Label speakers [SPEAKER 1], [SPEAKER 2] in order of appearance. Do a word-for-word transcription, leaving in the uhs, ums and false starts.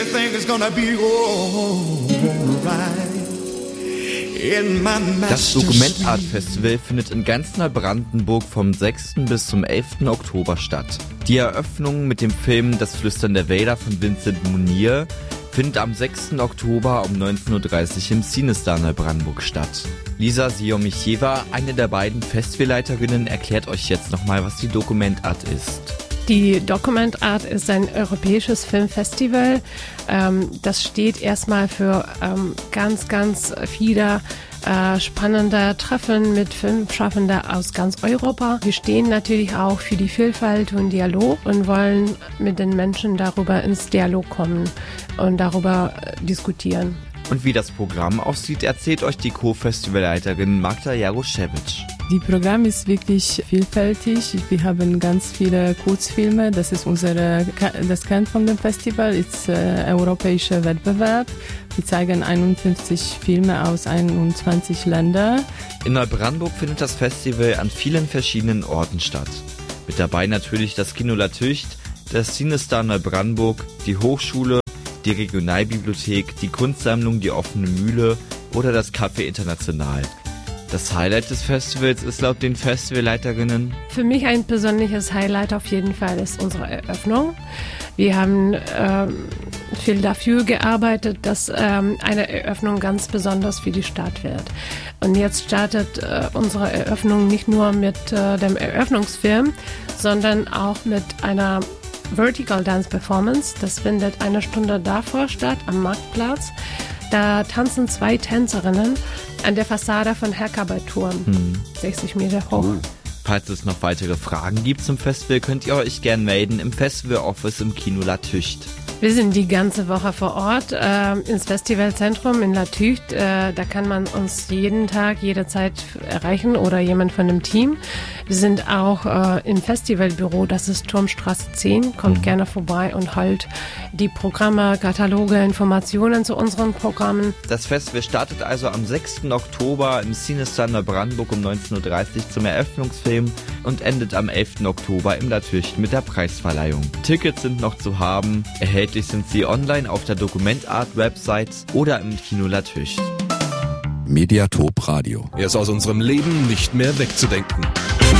[SPEAKER 1] everything is gonna be alright.
[SPEAKER 2] Das Dokumentart Festival findet in ganz Neubrandenburg vom sechsten bis zum elften Oktober statt. Die Eröffnung mit dem Film Das Flüstern der Wälder von Vincent Munier findet am sechsten Oktober um neunzehn Uhr dreißig im Cinestar Neubrandenburg statt. Lisa Siomicheva, eine der beiden Festivalleiterinnen, erklärt euch jetzt nochmal, was die Dokumentart ist.
[SPEAKER 3] Die Dokumentart ist ein europäisches Filmfestival. Ähm, das steht erstmal für ähm, ganz, ganz viele äh, spannende Treffen mit Filmschaffenden aus ganz Europa. Wir stehen natürlich auch für die Vielfalt und Dialog und wollen mit den Menschen darüber ins Dialog kommen und darüber diskutieren.
[SPEAKER 2] Und wie das Programm aussieht, erzählt euch die Co-Festivalleiterin Magda Jaroszewicz.
[SPEAKER 4] Die Programm ist wirklich vielfältig. Wir haben ganz viele Kurzfilme. Das ist unsere, das Kern von dem Festival, ist äh, europäischer Wettbewerb. Wir zeigen einundfünfzig Filme aus einundzwanzig Ländern.
[SPEAKER 2] In Neubrandenburg findet das Festival an vielen verschiedenen Orten statt. Mit dabei natürlich das Kino La Tücht, das Cinestar Neubrandenburg, die Hochschule, die Regionalbibliothek, die Kunstsammlung Die offene Mühle oder das Café International. Das Highlight des Festivals ist laut den Festivalleiterinnen:
[SPEAKER 3] Für mich ein persönliches Highlight auf jeden Fall ist unsere Eröffnung. Wir haben ähm, viel dafür gearbeitet, dass ähm, eine Eröffnung ganz besonders für die Stadt wird. Und jetzt startet äh, unsere Eröffnung nicht nur mit äh, dem Eröffnungsfilm, sondern auch mit einer Vertical Dance Performance. Das findet eine Stunde davor statt, am Marktplatz. Da tanzen zwei Tänzerinnen an der Fassade von Herkaberturm, hm. sechzig Meter hoch.
[SPEAKER 2] Oh. Falls es noch weitere Fragen gibt zum Festival, könnt ihr euch gern melden im Festival Office im Kino La Tücht.
[SPEAKER 3] Wir sind die ganze Woche vor Ort äh, ins Festivalzentrum in La Tücht. Äh, da kann man uns jeden Tag, jederzeit erreichen oder jemand von dem Team. Wir sind auch äh, im Festivalbüro, das ist Turmstraße zehn. Kommt mhm. gerne vorbei und halt die Programme, Kataloge, Informationen zu unseren Programmen.
[SPEAKER 2] Das Festival startet also am sechsten Oktober im Cinestar Neubrandenburg um neunzehn Uhr dreißig zum Eröffnungsfilm und endet am elften Oktober im La Tücht mit der Preisverleihung. Tickets sind noch zu haben. Erhältlich sind sie online auf der Dokumentart-Website oder im Kino La Tücht.
[SPEAKER 5] Mediatop Radio.
[SPEAKER 6] Er ist aus unserem Leben nicht mehr wegzudenken.